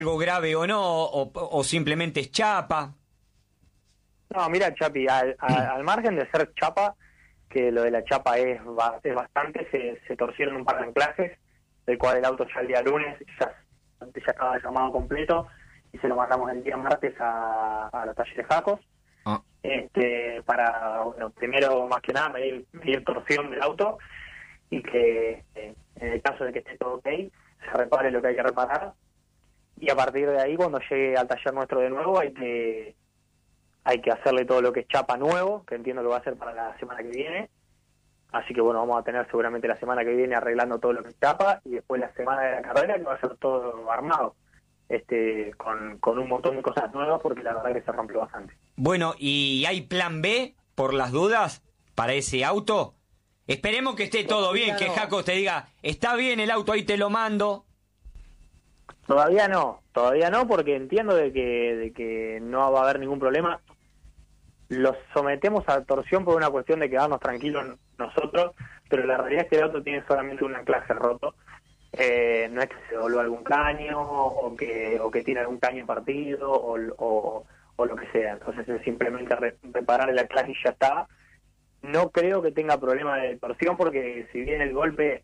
algo grave o no, o simplemente es chapa. No, mira, Chapi, al margen de ser chapa, que lo de la chapa es bastante, se torcieron un par de anclajes, del cual el auto ya el día lunes ya estaba llamado completo y se lo mandamos el día martes a los talleres Jacos. Para, bueno, primero más que nada medir torsión del auto y que en el caso de que esté todo ok, se repare lo que hay que reparar, y a partir de ahí, cuando llegue al taller nuestro de nuevo, hay que hacerle todo lo que es chapa nuevo, que entiendo que va a ser para la semana que viene. Así que bueno, vamos a tener seguramente la semana que viene arreglando todo lo que es chapa, y después la semana de la carrera que va a ser todo armado, con un montón de cosas nuevas, porque la verdad que se rompió bastante. Bueno, ¿y hay plan B por las dudas para ese auto? Esperemos que esté todo bien, que Jaco te diga, está bien el auto, ahí te lo mando. Todavía no, porque entiendo de que no va a haber ningún problema. Los sometemos a torsión por una cuestión de quedarnos tranquilos nosotros, pero la realidad es que el auto tiene solamente un anclaje roto. No es que se dobló algún caño o que tiene algún caño partido o lo que sea. Entonces es simplemente reparar el anclaje y ya está. No creo que tenga problema de torsión, porque si bien el golpe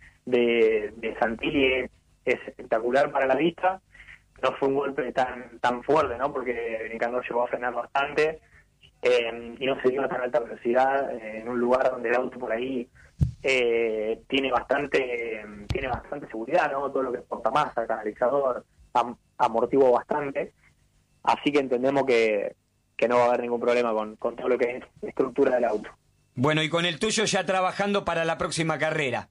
de Santilli es espectacular para la vista, no fue un golpe tan fuerte, ¿no? Porque Nicanor llegó a frenar bastante y no se dio a tan alta velocidad en un lugar donde el auto por ahí tiene bastante seguridad, ¿no? Todo lo que es portamasa, canalizador, amortiguo bastante. Así que entendemos que no va a haber ningún problema con todo lo que es estructura del auto. Bueno, y con el tuyo ya trabajando para la próxima carrera.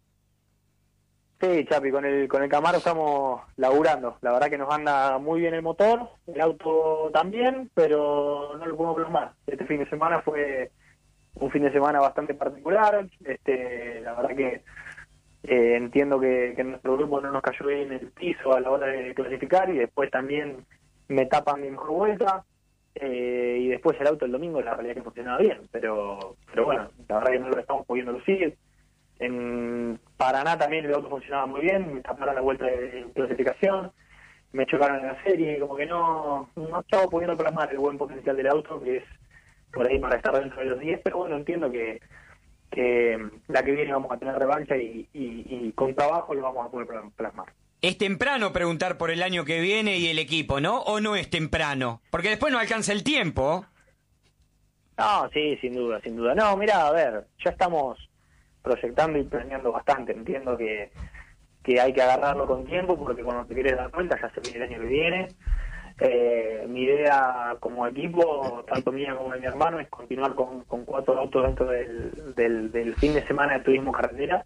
Sí, Chapi, con el Camaro estamos laburando. La verdad que nos anda muy bien el motor, el auto también, pero no lo podemos plasmar. Este fin de semana fue un fin de semana bastante particular. La verdad que entiendo que nuestro grupo no nos cayó bien en el piso a la hora de clasificar, y después también me tapan mi mejor vuelta. Y después el auto el domingo, la realidad que funcionaba bien, pero bueno, la verdad que no lo estamos pudiendo lucir. En Paraná también el auto funcionaba muy bien, me taparon la vuelta de clasificación, me chocaron en la serie, como que no estaba pudiendo plasmar el buen potencial del auto, que es por ahí para estar dentro de los 10, pero bueno, entiendo que la que viene vamos a tener revancha y con trabajo lo vamos a poder plasmar. Es temprano preguntar por el año que viene y el equipo, ¿no? ¿O no es temprano? Porque después no alcanza el tiempo. No, sí, sin duda. No, mirá, a ver, ya estamos proyectando y planeando bastante. Entiendo que hay que agarrarlo con tiempo, porque cuando te quieres dar cuenta ya se viene el año que viene. Mi idea como equipo, tanto mía como de mi hermano, es continuar con 4 autos dentro del fin de semana de turismo carretera.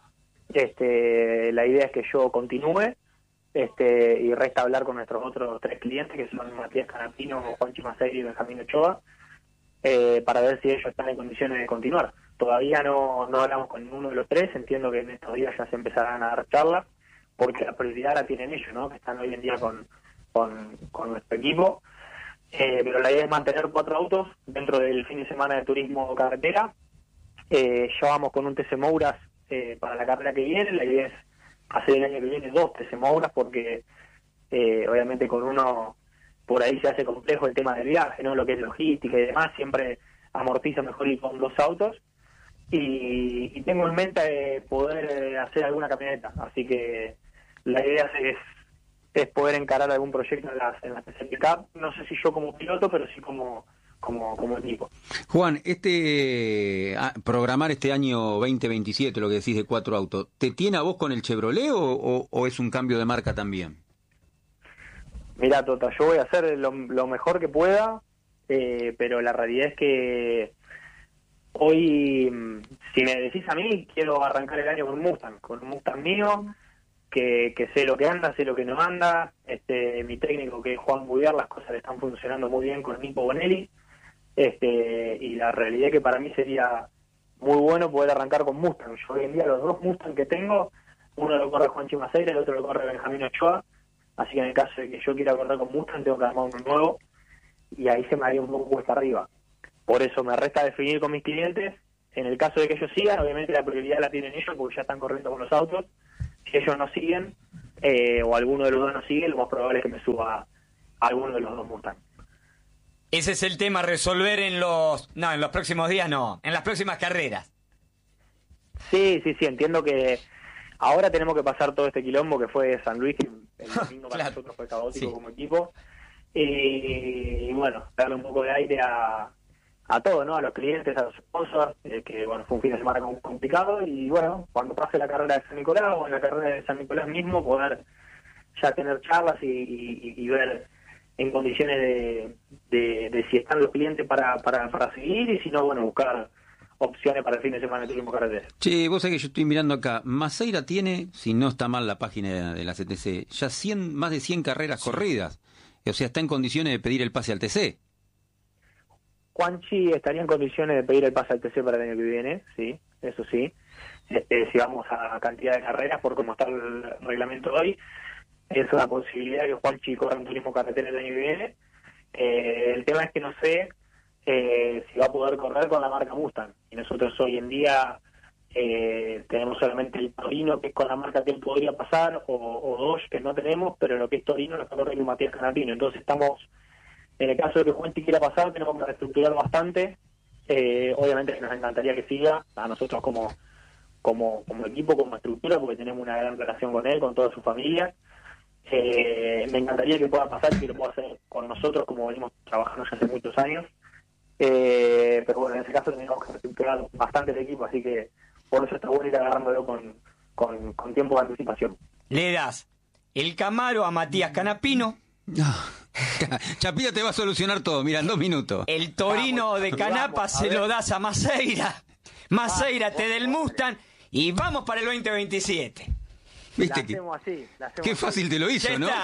La idea es que yo continúe, y resta hablar con nuestros otros 3 clientes, que son Matías Canapino, Juan Chimaseiro y Benjamín Ochoa, para ver si ellos están en condiciones de continuar. Todavía no hablamos con ninguno de los 3, entiendo que en estos días ya se empezarán a dar charlas, porque la prioridad la tienen ellos, ¿no? Que están hoy en día con nuestro equipo, pero la idea es mantener 4 autos dentro del fin de semana de turismo carretera. Ya vamos con un TC Mouras para la carrera que viene. La idea es hacer el año que viene 2 TC Mouras, porque obviamente con uno por ahí se hace complejo el tema del viaje, ¿no? Lo que es logística y demás, siempre amortiza mejor ir con 2 autos, y tengo en mente poder hacer alguna camioneta, así que la idea es poder encarar algún proyecto en las TC Pickup, no sé si yo como piloto, pero sí como equipo. Juan, programar este año 2027, lo que decís de 4 autos, ¿te tiene a vos con el Chevrolet o es un cambio de marca también? Mira, Tota, yo voy a hacer lo mejor que pueda, pero la realidad es que hoy, si me decís a mí, quiero arrancar el año con un Mustang mío, que sé lo que anda, sé lo que no anda. Mi técnico, que es Juan Budiar, las cosas le están funcionando muy bien con Nico Bonelli. Y la realidad es que para mí sería muy bueno poder arrancar con Mustang. Yo hoy en día los 2 Mustang que tengo, uno lo corre Juan Chimaseira, el otro lo corre Benjamín Ochoa, así que en el caso de que yo quiera correr con Mustang tengo que armar uno nuevo, y ahí se me haría un poco cuesta arriba. Por eso me resta definir con mis clientes. En el caso de que ellos sigan, obviamente la prioridad la tienen ellos, porque ya están corriendo con los autos. Si ellos no siguen, o alguno de los dos no sigue, lo más probable es que me suba a alguno de los dos Mustang. Ese es el tema a resolver en los próximos días, no, en las próximas carreras. Sí, entiendo que ahora tenemos que pasar todo este quilombo que fue San Luis, que el domingo para nosotros fue caótico como equipo, y bueno, darle un poco de aire a todo, ¿no? A los clientes, a los sponsors, que bueno, fue un fin de semana complicado, y bueno, cuando pase la carrera de San Nicolás o en la carrera de San Nicolás mismo, poder ya tener charlas y ver en condiciones de si están los clientes para seguir, y si no, bueno, buscar opciones para el fin de semana de turismo carretera. Che, vos sabés que yo estoy mirando acá, Maceira tiene, si no está mal la página de la CTC, ya más de 100 carreras corridas, o sea, está en condiciones de pedir el pase al TC. Juanchi estaría en condiciones de pedir el pase al TC para el año que viene, sí, eso sí. Si vamos a cantidad de carreras, por cómo está el reglamento hoy, es una posibilidad que Juanchi corra un turismo carretera el año que viene. El tema es que no sé si va a poder correr con la marca Mustang. Y nosotros hoy en día tenemos solamente el Torino, que es con la marca que él podría pasar, o Dodge, que no tenemos, pero lo que es Torino lo está corriendo Matías Canapino. Entonces estamos, en el caso de que Juanchi quiera pasar, tenemos que reestructurar bastante. Obviamente nos encantaría que siga, a nosotros como equipo, como estructura, porque tenemos una gran relación con él, con toda su familia. Me encantaría que pueda pasar y que lo pueda hacer con nosotros, como venimos trabajando ya hace muchos años. Pero bueno, en ese caso tenemos que reestructurar bastante el equipo, así que por eso está bueno ir agarrándolo con tiempo de anticipación. Le das el Camaro a Matías Canapino. Chapita te va a solucionar todo, mira, en 2 minutos. El Torino de Canapa se lo das a Maceira. Maceira te da el Mustang y vamos para el 2027. ¿Viste que qué fácil te lo hizo, ¿no?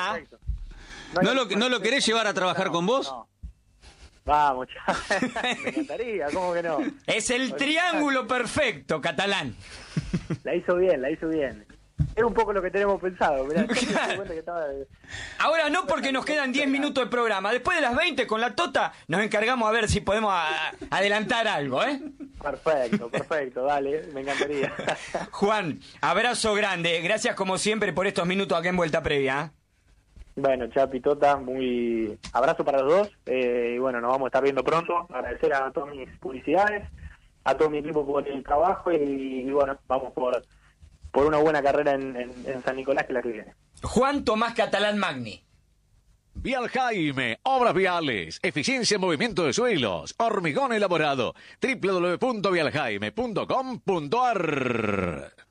¿No lo querés llevar a trabajar con vos? No. Vamos, me encantaría, ¿cómo que no? Es el triángulo perfecto, catalán. La hizo bien. Era un poco lo que tenemos pensado. Mirá, Ahora no, porque nos quedan 10 minutos de programa. Después de las 20 con la Tota nos encargamos a ver si podemos adelantar algo, ¿eh? Perfecto, dale, me encantaría. Juan, abrazo grande. Gracias como siempre por estos minutos acá en Vuelta Previa, ¿eh? Bueno, Chapi, Tota, muy abrazo para los dos. Y bueno, nos vamos a estar viendo pronto. Agradecer a todas mis publicidades, a todo mi equipo por el trabajo y bueno, vamos por una buena carrera en San Nicolás, que es la que viene. Juan Tomás Catalán Magni. Vial Jaime, obras viales, eficiencia en movimiento de suelos, hormigón elaborado, www.vialjaime.com.ar